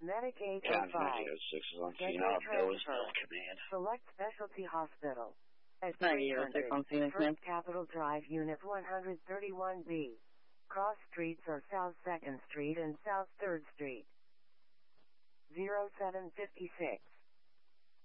Medic County 805. 96 is on scene. Schedule Bill is transfer. still command. Select Specialty Hospital. At 9806 on scene, First Capitol Drive, Unit 131B. Cross streets are South 2nd Street and South 3rd Street. 0756.